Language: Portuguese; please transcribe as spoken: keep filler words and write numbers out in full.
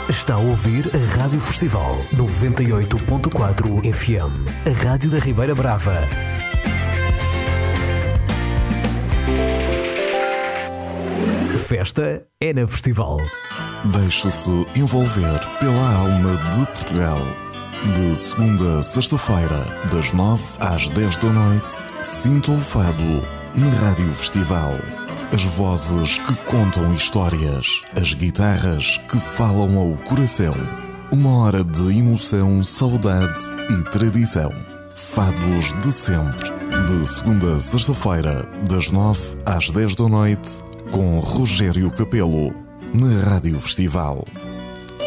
Está a ouvir a Rádio Festival noventa e oito ponto quatro F M, a Rádio da Ribeira Brava. Festa é na Festival. Deixe-se envolver pela alma de Portugal. De segunda a sexta-feira, das nove às dez da noite, sinta o fado na Rádio Festival. As vozes que contam histórias, as guitarras que falam ao coração. Uma hora de emoção, saudade e tradição. Fados de sempre. De segunda a sexta-feira, das nove às dez da noite, com Rogério Capelo, na Rádio Festival.